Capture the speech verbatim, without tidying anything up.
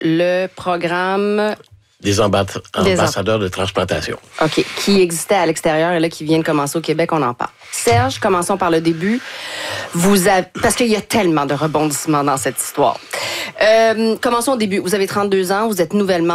le programme... Des ambass- ambassadeurs de transplantation. OK. Qui existait à l'extérieur et là, qui vient de commencer au Québec, on en parle. Serge, commençons par le début. Vous avez... Parce qu'il y a tellement de rebondissements dans cette histoire. Euh, commençons au début. Vous avez trente-deux ans, vous êtes nouvellement